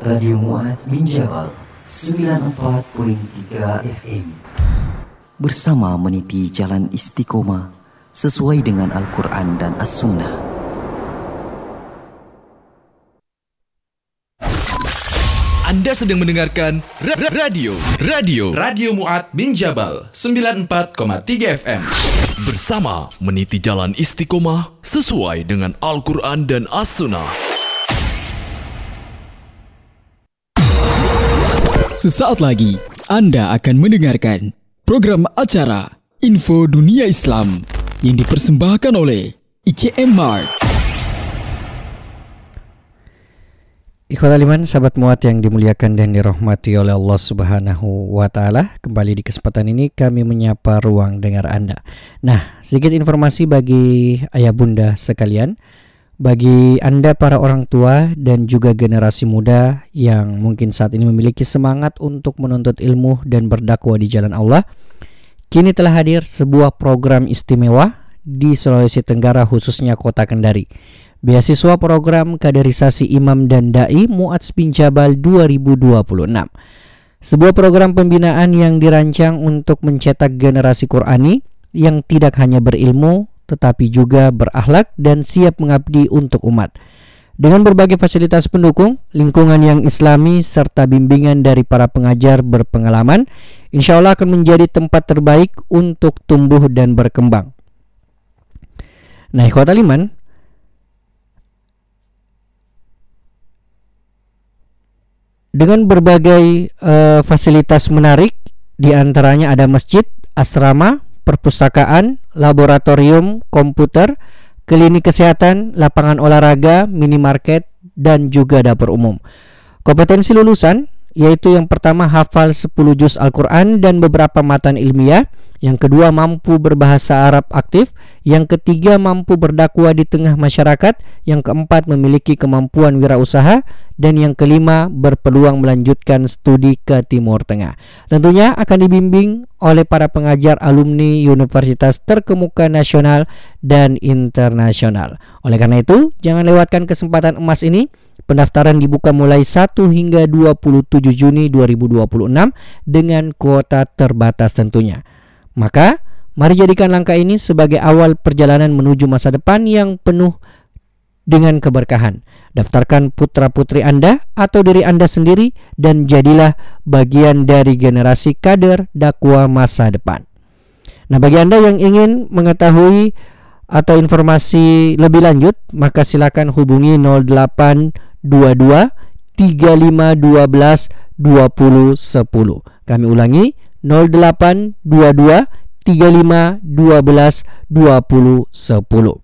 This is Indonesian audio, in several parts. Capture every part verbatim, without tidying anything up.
Radio Mu'adz bin Jabal sembilan puluh empat koma tiga F M. Bersama meniti jalan istiqomah sesuai dengan Al-Quran dan As-Sunnah. Anda sedang mendengarkan ra- ra- radio Radio Radio Mu'adz bin Jabal sembilan puluh empat koma tiga F M. Bersama meniti jalan istiqomah sesuai dengan Al-Quran dan As-Sunnah. Sesaat lagi Anda akan mendengarkan program acara Info Dunia Islam yang dipersembahkan oleh I C M Mart. Ikhwatal iman, sahabat Mu'adz yang dimuliakan dan dirahmati oleh Allah Subhanahu wa taala, kembali di kesempatan ini kami menyapa ruang dengar Anda. Nah, sedikit informasi bagi ayah bunda sekalian, bagi Anda para orang tua dan juga generasi muda yang mungkin saat ini memiliki semangat untuk menuntut ilmu dan berdakwah di jalan Allah, kini telah hadir sebuah program istimewa di Sulawesi Tenggara, khususnya Kota Kendari. Beasiswa Program Kaderisasi Imam dan Dai Mu'adz bin Jabal dua ribu dua puluh enam. Sebuah program pembinaan yang dirancang untuk mencetak generasi Qur'ani yang tidak hanya berilmu tetapi juga berakhlak dan siap mengabdi untuk umat. Dengan berbagai fasilitas pendukung, lingkungan yang islami serta bimbingan dari para pengajar berpengalaman, insya Allah akan menjadi tempat terbaik untuk tumbuh dan berkembang. Nah, ikhwatal iman, dengan berbagai uh, fasilitas menarik, diantaranya ada masjid, asrama, perpustakaan, laboratorium komputer, klinik kesehatan, lapangan olahraga, minimarket, dan juga dapur umum. Kompetensi lulusan yaitu yang pertama hafal sepuluh juz Al-Quran dan beberapa matan ilmiah, yang kedua mampu berbahasa Arab aktif, yang ketiga mampu berdakwah di tengah masyarakat, yang keempat memiliki kemampuan wirausaha, dan yang kelima berpeluang melanjutkan studi ke Timur Tengah. Tentunya akan dibimbing oleh para pengajar alumni universitas terkemuka nasional dan internasional. Oleh karena itu, jangan lewatkan kesempatan emas ini. Pendaftaran dibuka mulai satu hingga dua puluh tujuh Juni dua ribu dua puluh enam dengan kuota terbatas tentunya. Maka, mari jadikan langkah ini sebagai awal perjalanan menuju masa depan yang penuh dengan keberkahan. Daftarkan putra-putri Anda atau diri Anda sendiri dan jadilah bagian dari generasi kader dakwah masa depan. Nah, bagi Anda yang ingin mengetahui atau informasi lebih lanjut, maka silakan hubungi nol delapan dua dua tiga lima satu dua dua nol satu nol. Kami ulangi nol delapan dua dua tiga lima satu dua dua nol satu nol.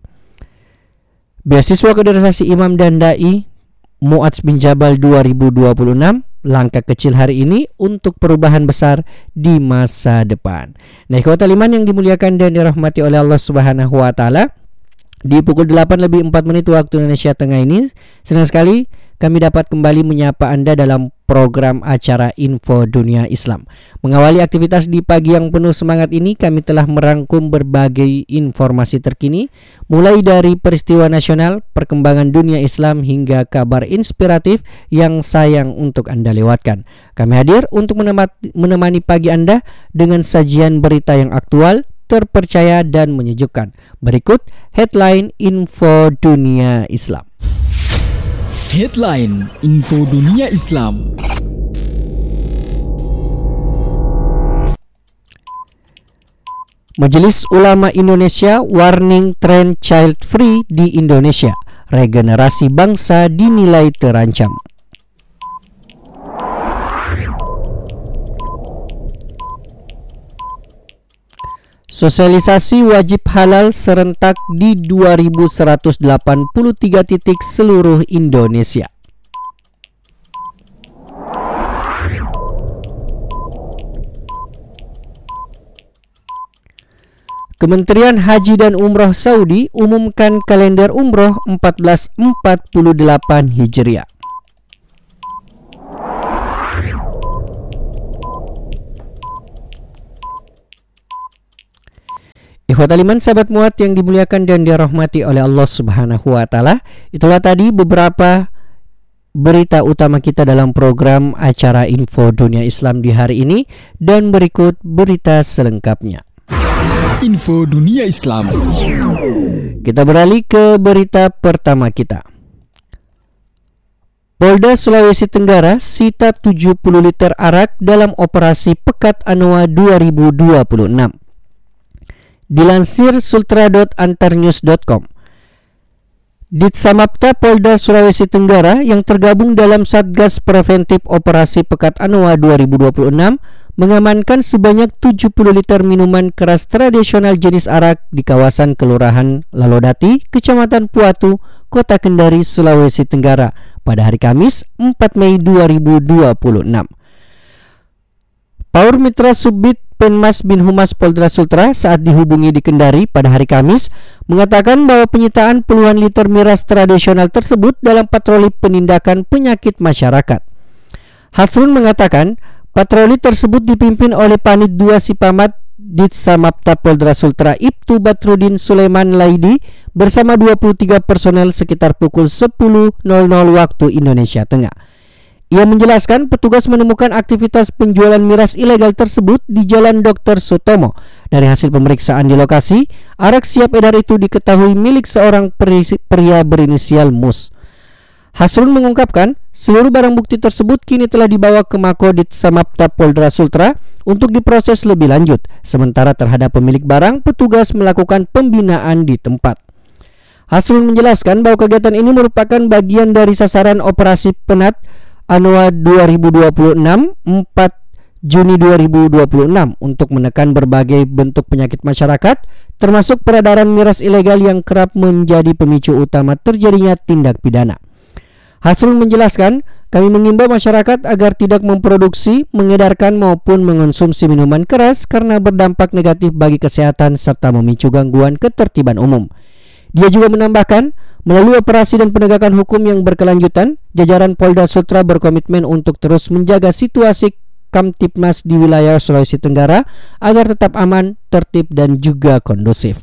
Beasiswa Kaderisasi Imam dan Dai Mu'adz bin Jabal dua ribu dua puluh enam, langkah kecil hari ini untuk perubahan besar di masa depan. Nah, ikhwatal iman yang dimuliakan dan dirahmati oleh Allah Subhanahu wa taala, di pukul delapan lebih empat menit waktu Indonesia Tengah ini, senang sekali kami dapat kembali menyapa Anda dalam program acara Info Dunia Islam. Mengawali aktivitas di pagi yang penuh semangat ini, kami telah merangkum berbagai informasi terkini, mulai dari peristiwa nasional, perkembangan dunia Islam, hingga kabar inspiratif yang sayang untuk Anda lewatkan. Kami hadir untuk menemani, menemani pagi Anda dengan sajian berita yang aktual, terpercaya, dan menyejukkan. Berikut headline Info Dunia Islam. Headline Info Dunia Islam. Majelis Ulama Indonesia warning tren child free di Indonesia. Regenerasi bangsa dinilai terancam. Sosialisasi wajib halal serentak di dua ribu seratus delapan puluh tiga titik seluruh Indonesia. Kementerian Haji dan Umroh Saudi umumkan kalender umroh seribu empat ratus empat puluh delapan Hijriah. Ikhwatal iman, sahabat Mu'adz yang dimuliakan dan dirahmati oleh Allah Subhanahu wa taala, itulah tadi beberapa berita utama kita dalam program acara Info Dunia Islam di hari ini, dan berikut berita selengkapnya. Info Dunia Islam. Kita beralih ke berita pertama kita. Polda Sulawesi Tenggara sita tujuh puluh liter arak dalam operasi Pekat Anoa dua ribu dua puluh enam. Dilansir sultra dot antarnews dot com, Ditsamapta Polda Sulawesi Tenggara yang tergabung dalam Satgas Preventif Operasi Pekat Anoa dua ribu dua puluh enam mengamankan sebanyak tujuh puluh liter minuman keras tradisional jenis arak di kawasan Kelurahan Lalodati, Kecamatan Puatu, Kota Kendari, Sulawesi Tenggara pada hari Kamis empat Mei dua ribu dua puluh enam. Paur Mitra Subbit Penmas bin Humas Polda Sultra saat dihubungi di Kendari pada hari Kamis mengatakan bahwa penyitaan puluhan liter miras tradisional tersebut dalam patroli penindakan penyakit masyarakat. Hasrun mengatakan patroli tersebut dipimpin oleh Panit dua Sipamat Ditsamapta Polda Sultra Ibtu Batrudin Sulaiman Laidi bersama dua puluh tiga personel sekitar pukul sepuluh waktu Indonesia Tengah. Ia menjelaskan petugas menemukan aktivitas penjualan miras ilegal tersebut di Jalan Doktor Sutomo. Dari hasil pemeriksaan di lokasi, arak siap edar itu diketahui milik seorang pria berinisial Mus. Hasrun mengungkapkan seluruh barang bukti tersebut kini telah dibawa ke Mako Ditsamapta Polda Sultra untuk diproses lebih lanjut. Sementara terhadap pemilik barang, petugas melakukan pembinaan di tempat. Hasrun menjelaskan bahwa kegiatan ini merupakan bagian dari sasaran operasi Penat Anoa dua ribu dua puluh enam empat Juni dua ribu dua puluh enam untuk menekan berbagai bentuk penyakit masyarakat, termasuk peredaran miras ilegal yang kerap menjadi pemicu utama terjadinya tindak pidana. Hasrul menjelaskan, kami mengimbau masyarakat agar tidak memproduksi, mengedarkan maupun mengonsumsi minuman keras karena berdampak negatif bagi kesehatan serta memicu gangguan ketertiban umum. Dia juga menambahkan, melalui operasi dan penegakan hukum yang berkelanjutan, jajaran Polda Sultra berkomitmen untuk terus menjaga situasi Kamtipmas di wilayah Sulawesi Tenggara agar tetap aman, tertib dan juga kondusif.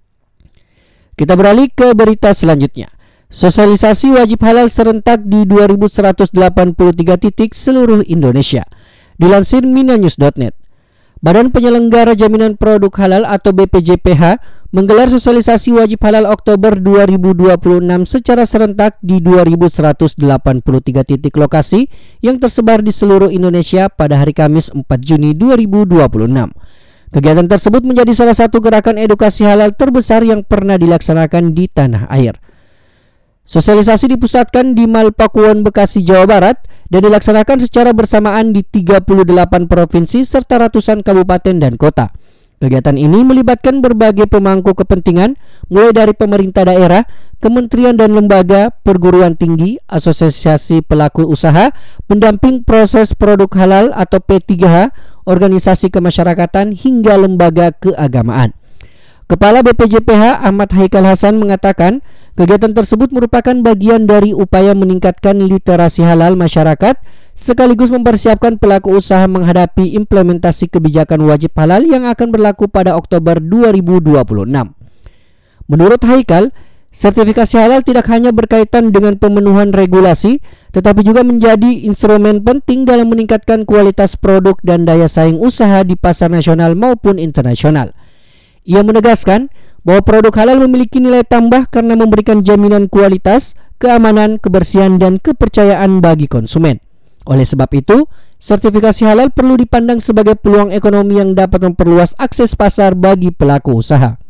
Kita beralih ke berita selanjutnya. Sosialisasi wajib halal serentak di dua ribu seratus delapan puluh tiga titik seluruh Indonesia. Dilansir minanews dot net, Badan Penyelenggara Jaminan Produk Halal atau B P J P H menggelar sosialisasi wajib halal Oktober dua ribu dua puluh enam secara serentak di dua ribu seratus delapan puluh tiga titik lokasi yang tersebar di seluruh Indonesia pada hari Kamis empat Juni dua ribu dua puluh enam. Kegiatan tersebut menjadi salah satu gerakan edukasi halal terbesar yang pernah dilaksanakan di tanah air. Sosialisasi dipusatkan di Malpakuwon, Bekasi, Jawa Barat dan dilaksanakan secara bersamaan di tiga puluh delapan provinsi serta ratusan kabupaten dan kota. Kegiatan ini melibatkan berbagai pemangku kepentingan, mulai dari pemerintah daerah, kementerian dan lembaga, perguruan tinggi, asosiasi pelaku usaha, pendamping proses produk halal atau P tiga H, organisasi kemasyarakatan, hingga lembaga keagamaan. Kepala B P J P H Ahmad Haikal Hasan mengatakan, kegiatan tersebut merupakan bagian dari upaya meningkatkan literasi halal masyarakat sekaligus mempersiapkan pelaku usaha menghadapi implementasi kebijakan wajib halal yang akan berlaku pada Oktober dua ribu dua puluh enam. Menurut Haikal, sertifikasi halal tidak hanya berkaitan dengan pemenuhan regulasi, tetapi juga menjadi instrumen penting dalam meningkatkan kualitas produk dan daya saing usaha di pasar nasional maupun internasional. Ia menegaskan bahwa produk halal memiliki nilai tambah karena memberikan jaminan kualitas, keamanan, kebersihan, dan kepercayaan bagi konsumen. Oleh sebab itu, sertifikasi halal perlu dipandang sebagai peluang ekonomi yang dapat memperluas akses pasar bagi pelaku usaha.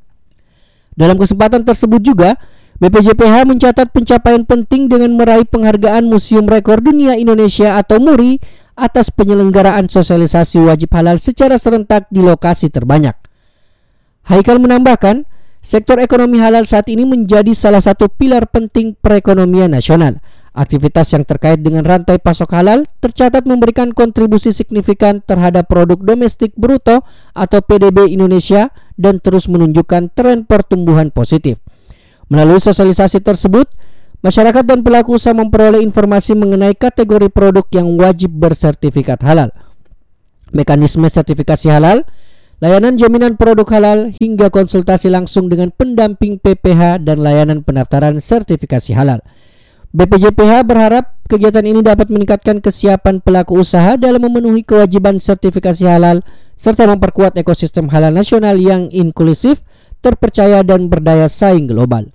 Dalam kesempatan tersebut juga, B P J P H mencatat pencapaian penting dengan meraih penghargaan Museum Rekor Dunia Indonesia atau MURI atas penyelenggaraan sosialisasi wajib halal secara serentak di lokasi terbanyak. Haikal menambahkan, sektor ekonomi halal saat ini menjadi salah satu pilar penting perekonomian nasional. Aktivitas yang terkait dengan rantai pasok halal tercatat memberikan kontribusi signifikan terhadap produk domestik bruto atau P D B Indonesia dan terus menunjukkan tren pertumbuhan positif. Melalui sosialisasi tersebut, masyarakat dan pelaku usaha memperoleh informasi mengenai kategori produk yang wajib bersertifikat halal, mekanisme sertifikasi halal, layanan jaminan produk halal, hingga konsultasi langsung dengan pendamping P P H dan layanan pendaftaran sertifikasi halal. B P J P H berharap kegiatan ini dapat meningkatkan kesiapan pelaku usaha dalam memenuhi kewajiban sertifikasi halal serta memperkuat ekosistem halal nasional yang inklusif, terpercaya dan berdaya saing global.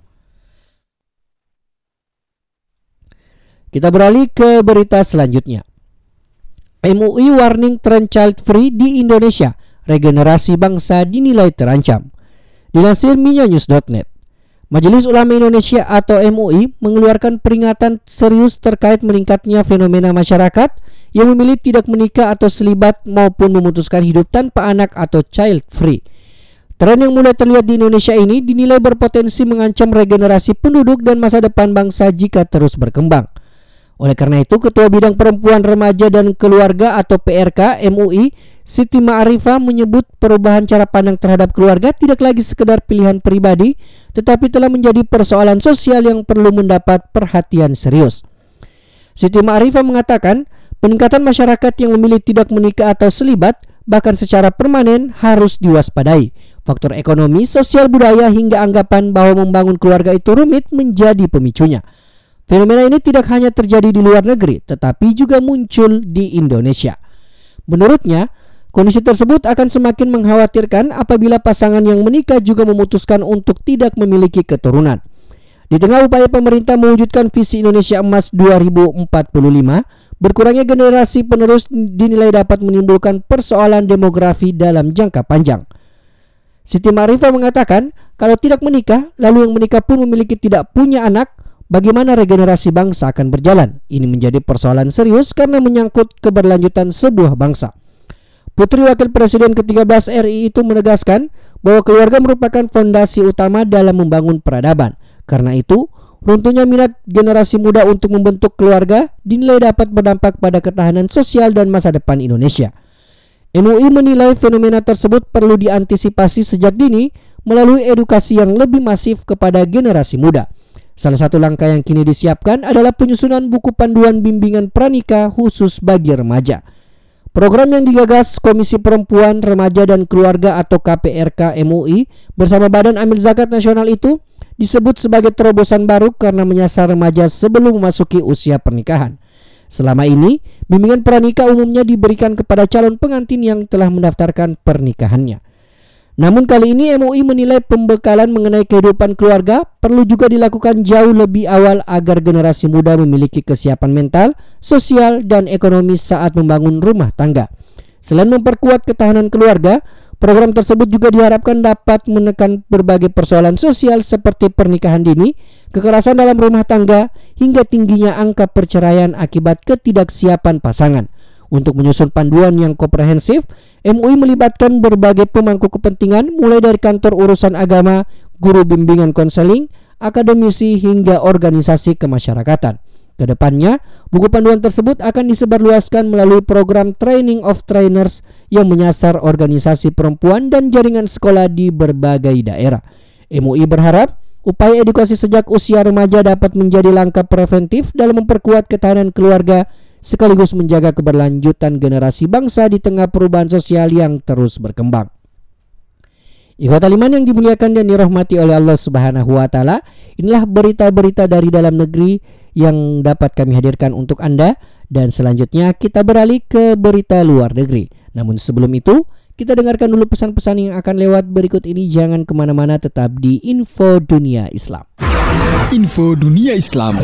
Kita beralih ke berita selanjutnya. M U I warning tren child free di Indonesia, regenerasi bangsa dinilai terancam. Dilansir minyanews dot net, Majelis Ulama Indonesia atau M U I mengeluarkan peringatan serius terkait meningkatnya fenomena masyarakat yang memilih tidak menikah atau selibat maupun memutuskan hidup tanpa anak atau child free. Tren yang mulai terlihat di Indonesia ini dinilai berpotensi mengancam regenerasi penduduk dan masa depan bangsa jika terus berkembang. Oleh karena itu, Ketua Bidang Perempuan, Remaja dan Keluarga atau P R K M U I, Siti Ma'arifah menyebut perubahan cara pandang terhadap keluarga tidak lagi sekedar pilihan pribadi, tetapi telah menjadi persoalan sosial yang perlu mendapat perhatian serius. Siti Ma'arifah mengatakan, peningkatan masyarakat yang memilih tidak menikah atau selibat bahkan secara permanen harus diwaspadai. Faktor ekonomi, sosial budaya hingga anggapan bahwa membangun keluarga itu rumit menjadi pemicunya. Fenomena ini tidak hanya terjadi di luar negeri, tetapi juga muncul di Indonesia. Menurutnya, kondisi tersebut akan semakin mengkhawatirkan apabila pasangan yang menikah juga memutuskan untuk tidak memiliki keturunan. Di tengah upaya pemerintah mewujudkan visi Indonesia Emas dua ribu empat puluh lima, berkurangnya generasi penerus dinilai dapat menimbulkan persoalan demografi dalam jangka panjang. Siti Ma'arifah mengatakan, kalau tidak menikah, lalu yang menikah pun memiliki tidak punya anak, bagaimana regenerasi bangsa akan berjalan? Ini menjadi persoalan serius karena menyangkut keberlanjutan sebuah bangsa. Putri Wakil Presiden ke tiga belas R I itu menegaskan bahwa keluarga merupakan fondasi utama dalam membangun peradaban. Karena itu, runtuhnya minat generasi muda untuk membentuk keluarga dinilai dapat berdampak pada ketahanan sosial dan masa depan Indonesia. M U I menilai fenomena tersebut perlu diantisipasi sejak dini melalui edukasi yang lebih masif kepada generasi muda. Salah satu langkah yang kini disiapkan adalah penyusunan buku panduan bimbingan pranikah khusus bagi remaja. Program yang digagas Komisi Perempuan, Remaja dan Keluarga atau K P R K M U I bersama Badan Amil Zakat Nasional itu disebut sebagai terobosan baru karena menyasar remaja sebelum memasuki usia pernikahan. Selama ini, bimbingan pranikah umumnya diberikan kepada calon pengantin yang telah mendaftarkan pernikahannya. Namun kali ini M U I menilai pembekalan mengenai kehidupan keluarga perlu juga dilakukan jauh lebih awal agar generasi muda memiliki kesiapan mental, sosial, dan ekonomi saat membangun rumah tangga. Selain memperkuat ketahanan keluarga, program tersebut juga diharapkan dapat menekan berbagai persoalan sosial seperti pernikahan dini, kekerasan dalam rumah tangga, hingga tingginya angka perceraian akibat ketidaksiapan pasangan. Untuk menyusun panduan yang komprehensif, M U I melibatkan berbagai pemangku kepentingan mulai dari kantor urusan agama, guru bimbingan konseling, akademisi hingga organisasi kemasyarakatan. Kedepannya, buku panduan tersebut akan disebarluaskan melalui program Training of Trainers yang menyasar organisasi perempuan dan jaringan sekolah di berbagai daerah. M U I berharap upaya edukasi sejak usia remaja dapat menjadi langkah preventif dalam memperkuat ketahanan keluarga sekaligus menjaga keberlanjutan generasi bangsa di tengah perubahan sosial yang terus berkembang. Ikhwatal iman yang dimuliakan dan dirahmati oleh Allah Subhanahu wa taala, inilah berita-berita dari dalam negeri yang dapat kami hadirkan untuk Anda, dan selanjutnya kita beralih ke berita luar negeri. Namun sebelum itu, kita dengarkan dulu pesan-pesan yang akan lewat berikut ini. Jangan kemana-mana, tetap di Info Dunia Islam. Info Dunia Islam.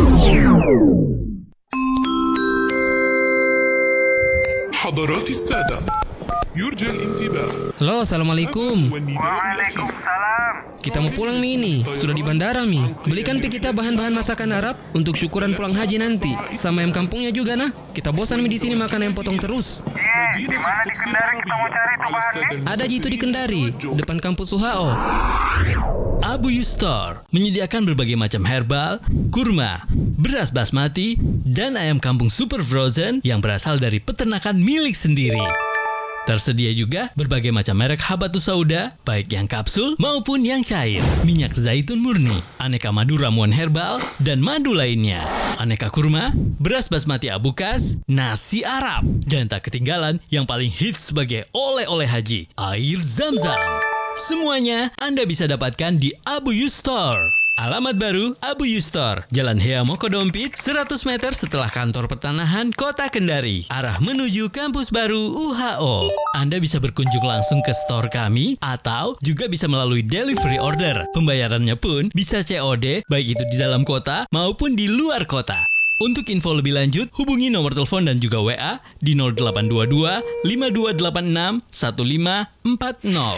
حضرات السادة يرجى الانتباه. Halo, assalamualaikum. Waalaikumsalam. Kita mau pulang nih ini, sudah di bandara Mi. Belikan pi kita bahan-bahan masakan Arab untuk syukuran pulang haji nanti. Sama ayam kampungnya juga nah. Kita bosan Mi di sini makan ayam potong terus. Iya, di mana di Kendari kita mau cari tuh bahannya? Ada jitu di Kendari, depan kampus U H O. Abu Yustar menyediakan berbagai macam herbal, kurma, beras basmati, dan ayam kampung super frozen yang berasal dari peternakan milik sendiri. Tersedia juga berbagai macam merek habatus sauda, baik yang kapsul maupun yang cair, minyak zaitun murni, aneka madu ramuan herbal, dan madu lainnya, aneka kurma, beras basmati abukas, nasi Arab, dan tak ketinggalan yang paling hits sebagai oleh-oleh haji, air Zam-Zam. Semuanya Anda bisa dapatkan di Abu Yustar. Alamat baru Abu Yustor, Jalan Hea Mokodompit, seratus meter setelah kantor pertanahan Kota Kendari, arah menuju kampus baru U H O. Anda bisa berkunjung langsung ke store kami atau juga bisa melalui delivery order. Pembayarannya pun bisa C O D, baik itu di dalam kota maupun di luar kota. Untuk info lebih lanjut, hubungi nomor telepon dan juga W A di nol delapan dua dua lima dua delapan enam satu lima empat nol.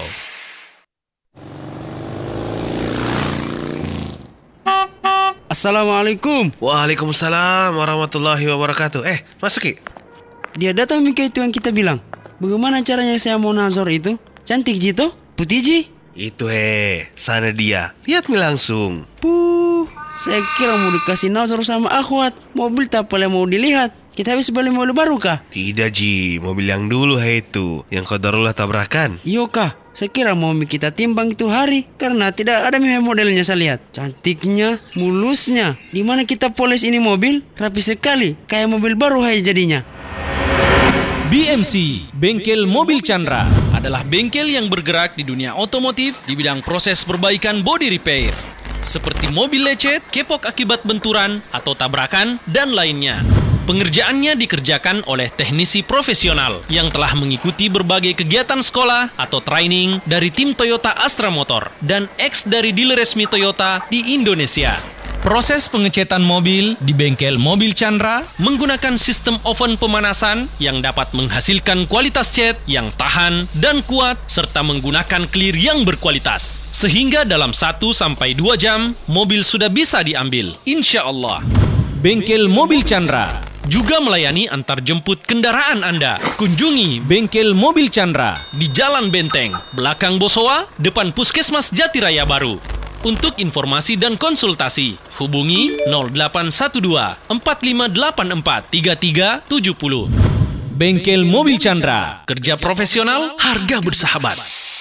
Assalamualaikum. Waalaikumsalam warahmatullahi wabarakatuh. Eh, masuk Ki. Dia datang Mika itu yang kita bilang. Bagaimana caranya saya mau nazar itu? Cantik Jito? Putih Ji? Itu he, sana dia. Lihat mi langsung. Puh, saya kira mau dikasih nazar sama akhwat. Mobil tak boleh mau dilihat. Kita habis beli mobil baru kah? Tidak Ji, mobil yang dulu he itu. Yang qadarullah tabrakan. Iyo kah? Saya kira mau kita timbang itu hari. Karena tidak ada modelnya saya lihat. Cantiknya, mulusnya. Dimana kita poles ini mobil? Rapi sekali. Kayak mobil baru hai jadinya. B M C, Bengkel Mobil Chandra, adalah bengkel yang bergerak di dunia otomotif di bidang proses perbaikan body repair. Seperti mobil lecet, kepok akibat benturan atau tabrakan, dan lainnya. Pengerjaannya dikerjakan oleh teknisi profesional yang telah mengikuti berbagai kegiatan sekolah atau training dari tim Toyota Astra Motor dan ex dari dealer resmi Toyota di Indonesia. Proses pengecetan mobil di bengkel Mobil Chandra menggunakan sistem oven pemanasan yang dapat menghasilkan kualitas cat yang tahan dan kuat serta menggunakan clear yang berkualitas. Sehingga dalam satu sampai dua jam, mobil sudah bisa diambil. Insya Allah. Bengkel Mobil Chandra juga melayani antar jemput kendaraan Anda. Kunjungi Bengkel Mobil Chandra di Jalan Benteng, belakang Bosowa, depan Puskesmas Jatiraya Baru. Untuk informasi dan konsultasi, hubungi nol delapan satu dua empat lima delapan empat tiga tiga tujuh nol. Bengkel Mobil Chandra, kerja profesional, harga bersahabat.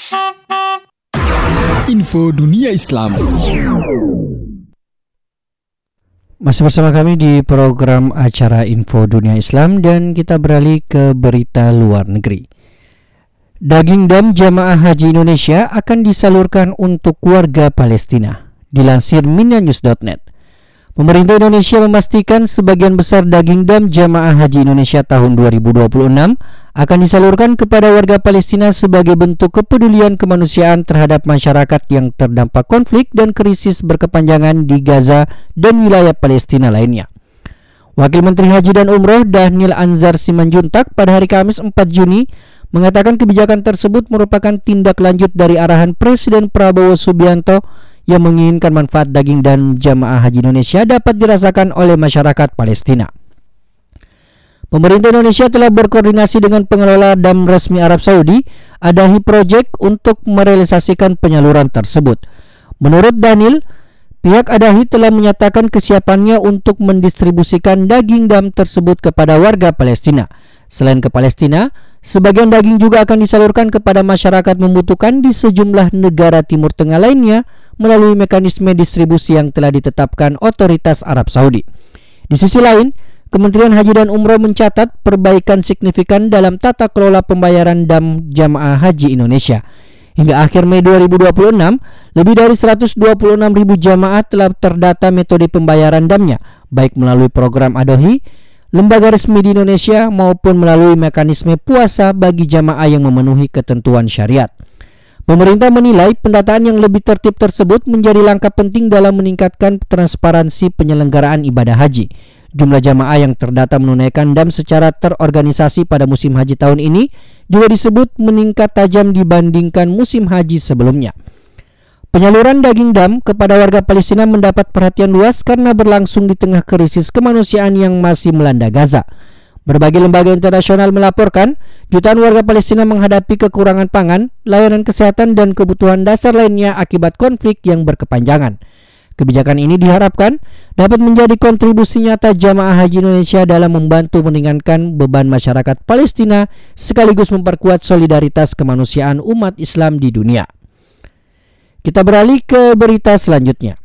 Info Dunia Islam. Masih bersama kami di program acara Info Dunia Islam dan kita beralih ke berita luar negeri. Daging dam jamaah haji Indonesia akan disalurkan untuk warga Palestina. Dilansir minyanews dot net. Pemerintah Indonesia memastikan sebagian besar daging dam jamaah haji Indonesia tahun dua ribu dua puluh enam akan disalurkan kepada warga Palestina sebagai bentuk kepedulian kemanusiaan terhadap masyarakat yang terdampak konflik dan krisis berkepanjangan di Gaza dan wilayah Palestina lainnya. Wakil Menteri Haji dan Umroh Dhanil Anzar Simanjuntak pada hari Kamis empat Juni mengatakan kebijakan tersebut merupakan tindak lanjut dari arahan Presiden Prabowo Subianto yang menginginkan manfaat daging dan jamaah haji Indonesia dapat dirasakan oleh masyarakat Palestina. Pemerintah Indonesia telah berkoordinasi dengan pengelola dam resmi Arab Saudi, Adahi Project, untuk merealisasikan penyaluran tersebut. Menurut Dhanil, pihak Adahi telah menyatakan kesiapannya untuk mendistribusikan daging dam tersebut kepada warga Palestina. Selain ke Palestina, sebagian daging juga akan disalurkan kepada masyarakat membutuhkan di sejumlah negara Timur Tengah lainnya melalui mekanisme distribusi yang telah ditetapkan otoritas Arab Saudi. Di sisi lain, Kementerian Haji dan Umroh mencatat perbaikan signifikan dalam tata kelola pembayaran dam jamaah haji Indonesia. Hingga akhir Mei dua ribu dua puluh enam, lebih dari seratus dua puluh enam ribu jamaah telah terdata metode pembayaran damnya, baik melalui program Adahi, lembaga resmi di Indonesia, maupun melalui mekanisme puasa bagi jamaah yang memenuhi ketentuan syariat. Pemerintah menilai pendataan yang lebih tertib tersebut menjadi langkah penting dalam meningkatkan transparansi penyelenggaraan ibadah haji. Jumlah jamaah yang terdata menunaikan dam secara terorganisasi pada musim haji tahun ini juga disebut meningkat tajam dibandingkan musim haji sebelumnya. Penyaluran daging dam kepada warga Palestina mendapat perhatian luas karena berlangsung di tengah krisis kemanusiaan yang masih melanda Gaza. Berbagai lembaga internasional melaporkan jutaan warga Palestina menghadapi kekurangan pangan, layanan kesehatan, dan kebutuhan dasar lainnya akibat konflik yang berkepanjangan. Kebijakan ini diharapkan dapat menjadi kontribusi nyata jamaah haji Indonesia dalam membantu meringankan beban masyarakat Palestina sekaligus memperkuat solidaritas kemanusiaan umat Islam di dunia. Kita beralih ke berita selanjutnya.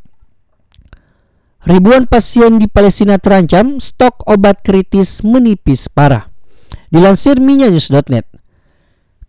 Ribuan pasien di Palestina terancam stok obat kritis menipis parah. Dilansir minyanews dot net.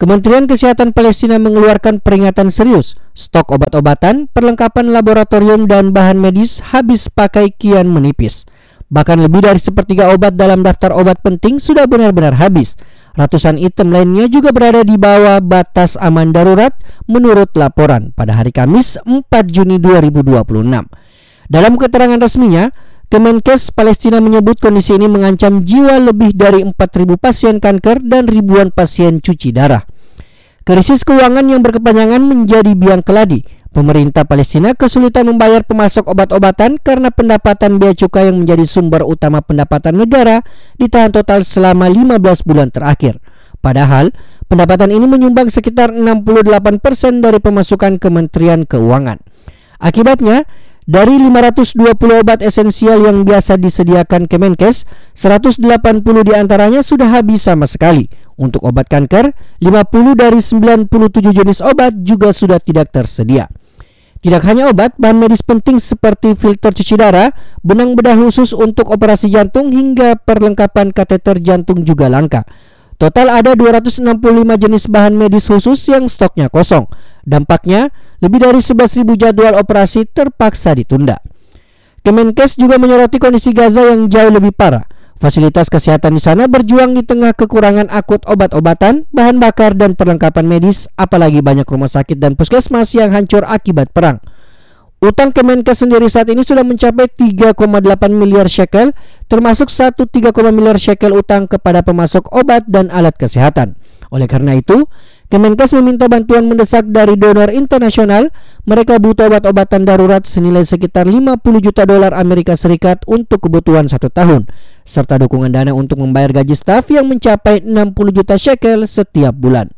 Kementerian Kesehatan Palestina mengeluarkan peringatan serius. Stok obat-obatan, perlengkapan laboratorium dan bahan medis habis pakai kian menipis. Bahkan lebih dari sepertiga obat dalam daftar obat penting sudah benar-benar habis. Ratusan item lainnya juga berada di bawah batas aman darurat menurut laporan pada hari Kamis empat Juni dua ribu dua puluh enam. Dalam keterangan resminya, Kemenkes Palestina menyebut kondisi ini mengancam jiwa lebih dari empat ribu pasien kanker dan ribuan pasien cuci darah. Krisis keuangan yang berkepanjangan menjadi biang keladi. Pemerintah Palestina kesulitan membayar pemasok obat-obatan karena pendapatan bea cukai yang menjadi sumber utama pendapatan negara ditahan total selama lima belas bulan terakhir. Padahal, pendapatan ini menyumbang sekitar enam puluh delapan persen dari pemasukan Kementerian Keuangan. Akibatnya, dari lima ratus dua puluh obat esensial yang biasa disediakan Kemenkes, seratus delapan puluh diantaranya sudah habis sama sekali. Untuk obat kanker, lima puluh dari sembilan puluh tujuh jenis obat juga sudah tidak tersedia. Tidak hanya obat, bahan medis penting seperti filter cuci darah, benang bedah khusus untuk operasi jantung hingga perlengkapan kateter jantung juga langka. Total ada dua ratus enam puluh lima jenis bahan medis khusus yang stoknya kosong. Dampaknya, lebih dari sebelas ribu jadwal operasi terpaksa ditunda. Kemenkes juga menyoroti kondisi Gaza yang jauh lebih parah. Fasilitas kesehatan di sana berjuang di tengah kekurangan akut obat-obatan, bahan bakar, dan perlengkapan medis, apalagi banyak rumah sakit dan puskesmas yang hancur akibat perang. Utang Kemenkes sendiri saat ini sudah mencapai tiga koma delapan miliar shekel, termasuk satu koma tiga miliar shekel utang kepada pemasok obat dan alat kesehatan. Oleh karena itu, Kemenkes meminta bantuan mendesak dari donor internasional. Mereka butuh obat-obatan darurat senilai sekitar lima puluh juta dolar Amerika Serikat untuk kebutuhan satu tahun, serta dukungan dana untuk membayar gaji staf yang mencapai enam puluh juta shekel setiap bulan.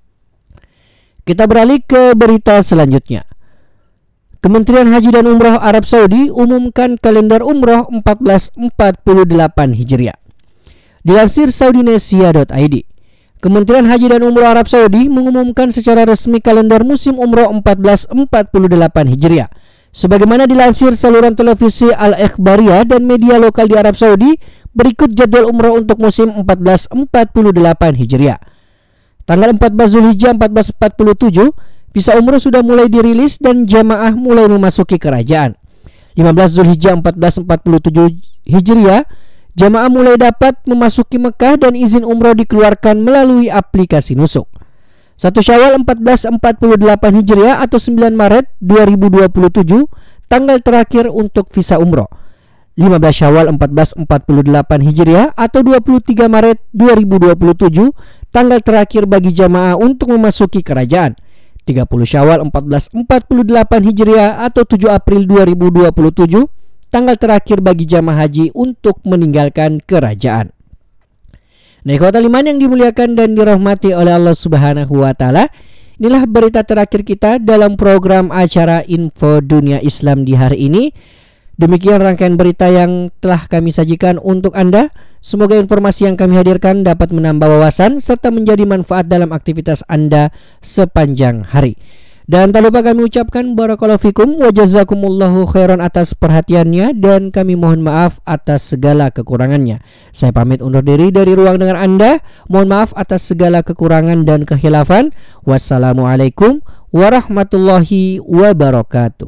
Kita beralih ke berita selanjutnya. Kementerian Haji dan Umroh Arab Saudi umumkan kalender umroh seribu empat ratus empat puluh delapan Hijriah. Dilansir saudinesia dot i d, Kementerian Haji dan Umroh Arab Saudi mengumumkan secara resmi kalender musim umroh seribu empat ratus empat puluh delapan Hijriah. Sebagaimana dilansir saluran televisi Al-Ikhbariyah dan media lokal di Arab Saudi, berikut jadwal umroh untuk musim seribu empat ratus empat puluh delapan Hijriah. Tanggal empat belas Zulhijjah seribu empat ratus empat puluh tujuh, visa umroh sudah mulai dirilis dan jamaah mulai memasuki kerajaan. lima belas Zulhijjah seribu empat ratus empat puluh tujuh Hijriah, jamaah mulai dapat memasuki Mekah dan izin umroh dikeluarkan melalui aplikasi Nusuk. satu Syawal seribu empat ratus empat puluh delapan Hijriah atau sembilan Maret dua ribu dua puluh tujuh, tanggal terakhir untuk visa umroh. lima belas Syawal seribu empat ratus empat puluh delapan Hijriah atau dua puluh tiga Maret dua ribu dua puluh tujuh, tanggal terakhir bagi jamaah untuk memasuki kerajaan. tiga puluh Syawal seribu empat ratus empat puluh delapan Hijriah atau tujuh April dua ribu dua puluh tujuh, tanggal terakhir bagi jamaah haji untuk meninggalkan kerajaan. Nah, ikhwatal iman yang dimuliakan dan dirahmati oleh Allah Subhanahu wa taala, inilah berita terakhir kita dalam program acara Info Dunia Islam di hari ini. Demikian rangkaian berita yang telah kami sajikan untuk Anda. Semoga informasi yang kami hadirkan dapat menambah wawasan serta menjadi manfaat dalam aktivitas Anda sepanjang hari. Dan tak lupa kami ucapkan barakallahu fikum wa jazakumullahu khairan atas perhatiannya, dan kami mohon maaf atas segala kekurangannya. Saya pamit undur diri dari ruang dengar Anda. Mohon maaf atas segala kekurangan dan kekhilafan. Wassalamualaikum warahmatullahi wabarakatuh.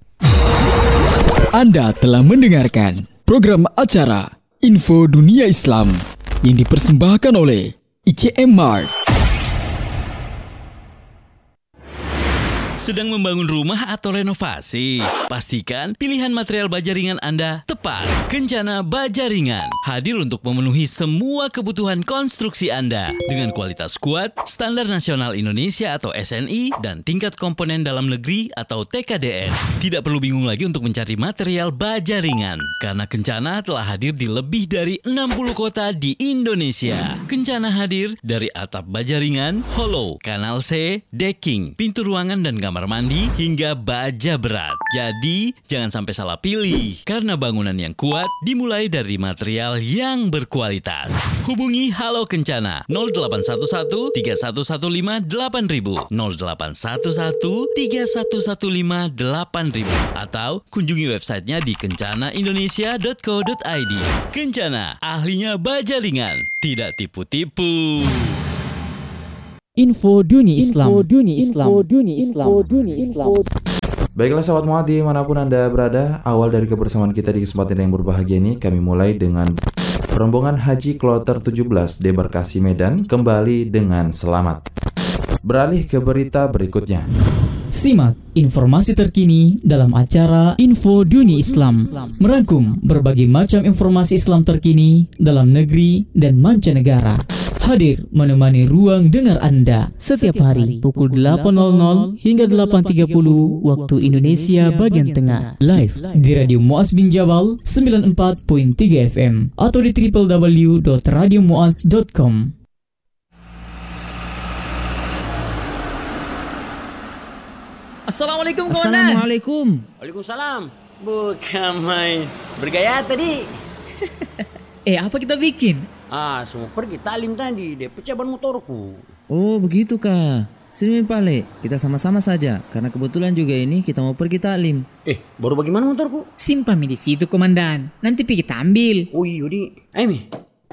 Anda telah mendengarkan program acara Info Dunia Islam yang dipersembahkan oleh I C M Mart. Sedang membangun rumah atau renovasi? Pastikan pilihan material baja ringan Anda tepat. Kencana Baja Ringan hadir untuk memenuhi semua kebutuhan konstruksi Anda dengan kualitas kuat, standar nasional Indonesia atau S N I, dan tingkat komponen dalam negeri atau T K D N. Tidak perlu bingung lagi untuk mencari material baja ringan, karena Kencana telah hadir di lebih dari enam puluh kota di Indonesia. Kencana hadir dari atap baja ringan, hollow, kanal C, decking, pintu ruangan dan kamar kamar mandi, hingga baja berat. Jadi, jangan sampai salah pilih, karena bangunan yang kuat dimulai dari material yang berkualitas. Hubungi Halo Kencana nol delapan satu satu tiga satu satu lima delapan ribu, nol delapan satu satu tiga satu satu lima delapan ribu, atau kunjungi websitenya di kencana indonesia dot co dot i d. Kencana, ahlinya baja ringan, tidak tipu-tipu. Info Dunia Islam. Info Dunia Islam. Info Dunia Islam. Info Dunia Islam. Baiklah sahabat Mu'ad dimanapun Anda berada, awal dari kebersamaan kita di kesempatan yang berbahagia ini, kami mulai dengan rombongan Haji Kloter tujuh belas Debarkasi Medan kembali dengan selamat. Beralih ke berita berikutnya. Simak informasi terkini dalam acara Info Dunia Islam, merangkum berbagai macam informasi Islam terkini dalam negeri dan mancanegara. Hadir menemani ruang dengar Anda setiap hari pukul delapan hingga delapan tiga puluh waktu Indonesia bagian tengah. Live di Radio Mu'adz bin Jabal sembilan puluh empat koma tiga F M atau di w w w dot radio muadz dot com. Assalamualaikum kawan. Assalamualaikum. Waalaikumsalam. Bukan main. Bergaya tadi. Eh, apa kita bikin? Ah, semua pergi talim tadi. Dia pecah ban motorku. Oh, begitu kah? Sini Pale, kita sama-sama saja. Karena kebetulan juga ini kita mau pergi taklim. Eh, baru bagaimana motorku? Simpan di situ, Komandan. Nanti pergi kita ambil. Oh iya, di. Ayo, Mi.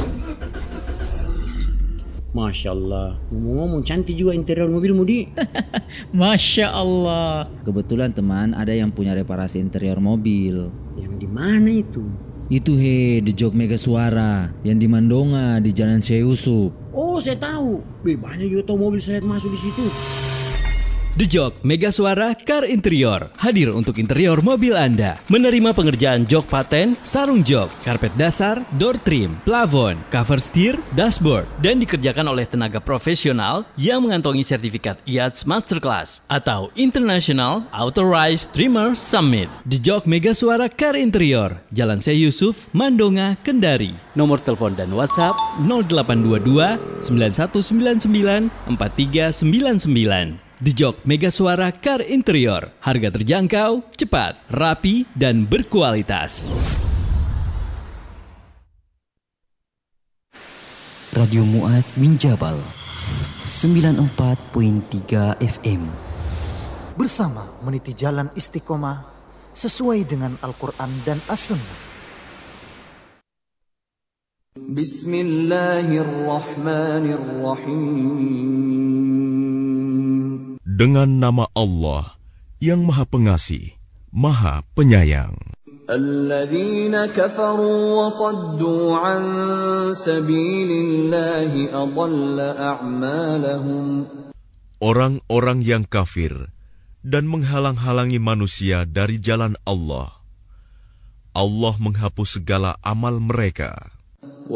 Masya Allah, ngomong-ngomong cantik juga interior mobilmu, Di. Masya Allah. Kebetulan teman ada yang punya reparasi interior mobil. Yang di mana itu? Itu he, di Jog Mega Suara, yang di Mandonga, di Jalan Syekh Yusuf. Oh, saya tahu. Be, banyak juga tahu mobil saya masuk di situ. The Jog Mega Suara Car Interior hadir untuk interior mobil Anda. Menerima pengerjaan jok paten, sarung jok, karpet dasar, door trim, plafon, cover steer, dashboard, dan dikerjakan oleh tenaga profesional yang mengantongi sertifikat I A T S Masterclass atau International Authorized Trimmer Summit. The Jog Mega Suara Car Interior, Jalan Syekh Yusuf, Mandonga, Kendari. Nomor telepon dan WhatsApp nol delapan dua dua sembilan satu sembilan sembilan empat tiga sembilan sembilan. The Jog Mega Suara Car Interior. Harga terjangkau, cepat, rapi, dan berkualitas. Radio Mu'adz bin Jabal sembilan puluh empat koma tiga F M. Bersama meniti jalan istiqomah sesuai dengan Al-Quran dan As-Sunnah. Bismillahirrahmanirrahim. Dengan nama Allah yang Maha Pengasih, Maha Penyayang. Alladzina kafaru wa saddu an sabilillahi adalla a'malahum. Orang-orang yang kafir dan menghalang-halangi manusia dari jalan Allah. Allah menghapus segala amal mereka.